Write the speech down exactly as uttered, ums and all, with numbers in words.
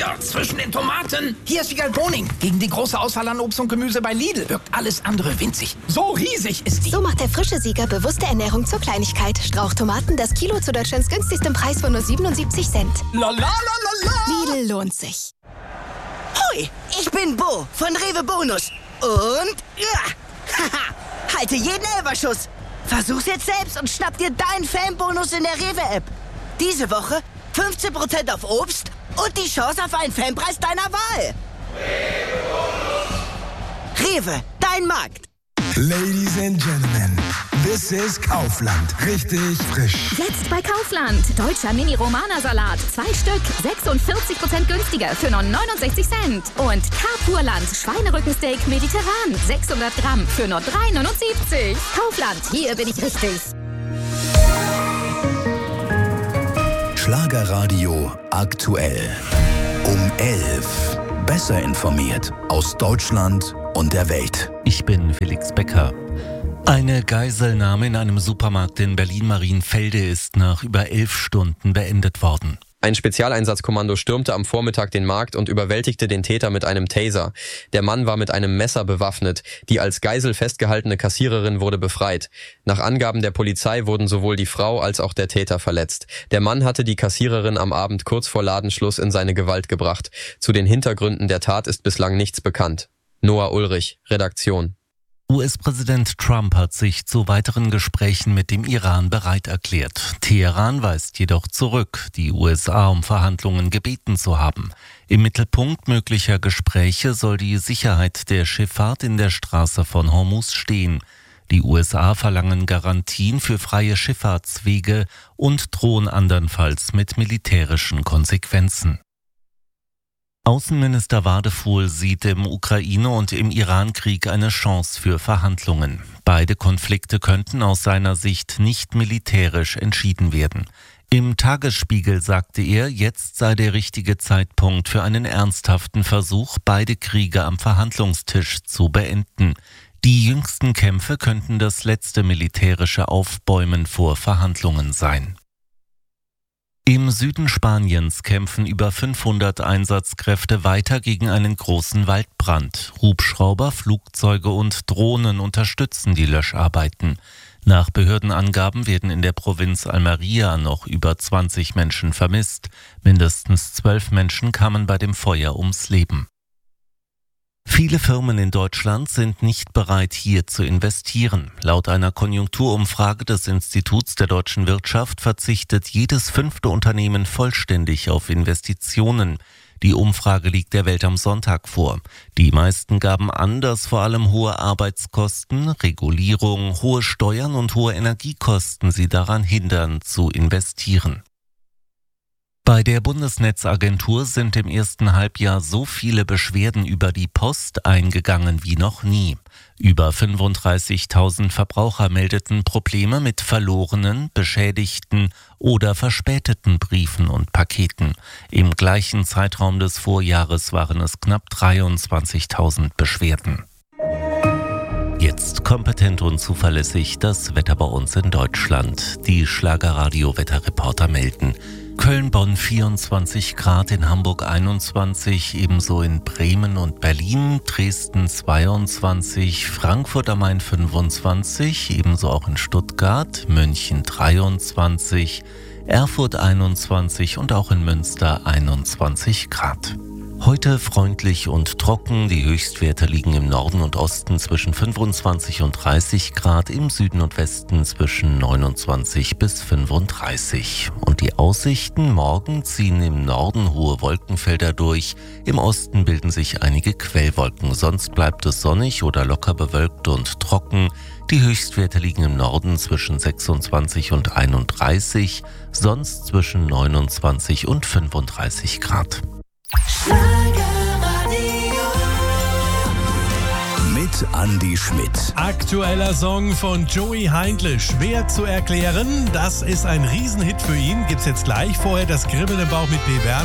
hier zwischen den Tomaten. Hier ist Vigal Boning. Gegen die große Auswahl an Obst und Gemüse bei Lidl wirkt alles andere winzig. So riesig ist die. So macht der frische Sieger bewusste Ernährung zur Kleinigkeit. Strauchtomaten, das Kilo zu Deutschlands günstigstem Preis von nur siebenundsiebzig Cent. La la la la la. Lidl lohnt sich. Hoi, ich bin Bo von Rewe Bonus. Und ja, haha, halte jeden Elberschuss. Versuch's jetzt selbst und schnapp dir deinen Fanbonus in der Rewe-App. Diese Woche fünfzehn Prozent auf Obst und die Chance auf einen Fanpreis deiner Wahl. Rewe, dein Markt. Ladies and Gentlemen, this is Kaufland. Richtig frisch. Jetzt bei Kaufland. Deutscher Mini-Romana-Salat. Zwei Stück. sechsundvierzig Prozent günstiger für nur neunundsechzig Cent. Und Carpurland. Schweinerückensteak mediterran. sechshundert Gramm für nur drei neunundsiebzig. Kaufland. Hier bin ich richtig. Schlagerradio aktuell. Um elf. Besser informiert aus Deutschland und der Welt. Ich bin Felix Becker. Eine Geiselnahme in einem Supermarkt in Berlin-Marienfelde ist nach über elf Stunden beendet worden. Ein Spezialeinsatzkommando stürmte am Vormittag den Markt und überwältigte den Täter mit einem Taser. Der Mann war mit einem Messer bewaffnet. Die als Geisel festgehaltene Kassiererin wurde befreit. Nach Angaben der Polizei wurden sowohl die Frau als auch der Täter verletzt. Der Mann hatte die Kassiererin am Abend kurz vor Ladenschluss in seine Gewalt gebracht. Zu den Hintergründen der Tat ist bislang nichts bekannt. Noah Ulrich, Redaktion. U S-Präsident Trump hat sich zu weiteren Gesprächen mit dem Iran bereit erklärt. Teheran weist jedoch zurück, die U S A um Verhandlungen gebeten zu haben. Im Mittelpunkt möglicher Gespräche soll die Sicherheit der Schifffahrt in der Straße von Hormuz stehen. Die U S A verlangen Garantien für freie Schifffahrtswege und drohen andernfalls mit militärischen Konsequenzen. Außenminister Wadefuhl sieht im Ukraine- und im Iran-Krieg eine Chance für Verhandlungen. Beide Konflikte könnten aus seiner Sicht nicht militärisch entschieden werden. Im Tagesspiegel sagte er, jetzt sei der richtige Zeitpunkt für einen ernsthaften Versuch, beide Kriege am Verhandlungstisch zu beenden. Die jüngsten Kämpfe könnten das letzte militärische Aufbäumen vor Verhandlungen sein. Im Süden Spaniens kämpfen über fünfhundert Einsatzkräfte weiter gegen einen großen Waldbrand. Hubschrauber, Flugzeuge und Drohnen unterstützen die Löscharbeiten. Nach Behördenangaben werden in der Provinz Almería noch über zwanzig Menschen vermisst. Mindestens zwölf Menschen kamen bei dem Feuer ums Leben. Viele Firmen in Deutschland sind nicht bereit, hier zu investieren. Laut einer Konjunkturumfrage des Instituts der deutschen Wirtschaft verzichtet jedes fünfte Unternehmen vollständig auf Investitionen. Die Umfrage liegt der Welt am Sonntag vor. Die meisten gaben an, dass vor allem hohe Arbeitskosten, Regulierung, hohe Steuern und hohe Energiekosten sie daran hindern, zu investieren. Bei der Bundesnetzagentur sind im ersten Halbjahr so viele Beschwerden über die Post eingegangen wie noch nie. Über fünfunddreißigtausend Verbraucher meldeten Probleme mit verlorenen, beschädigten oder verspäteten Briefen und Paketen. Im gleichen Zeitraum des Vorjahres waren es knapp dreiundzwanzigtausend Beschwerden. Jetzt kompetent und zuverlässig das Wetter bei uns in Deutschland. Die Schlagerradio-Wetterreporter melden: Köln-Bonn vierundzwanzig Grad, in Hamburg einundzwanzig, ebenso in Bremen und Berlin, Dresden zweiundzwanzig, Frankfurt am Main fünfundzwanzig, ebenso auch in Stuttgart, München dreiundzwanzig, Erfurt einundzwanzig und auch in Münster einundzwanzig Grad. Heute freundlich und trocken, die Höchstwerte liegen im Norden und Osten zwischen fünfundzwanzig und dreißig Grad, im Süden und Westen zwischen neunundzwanzig bis fünfunddreißig. Und die Aussichten: morgen ziehen im Norden hohe Wolkenfelder durch, im Osten bilden sich einige Quellwolken, sonst bleibt es sonnig oder locker bewölkt und trocken. Die Höchstwerte liegen im Norden zwischen sechsundzwanzig und einunddreißig, sonst zwischen neunundzwanzig und fünfunddreißig Grad. Mit Andi Schmidt. Aktueller Song von Joey Heindle. Schwer zu erklären. Das ist ein Riesenhit für ihn. Gibt's jetzt gleich. Vorher das Kribbeln im Bauch mit P. Werner.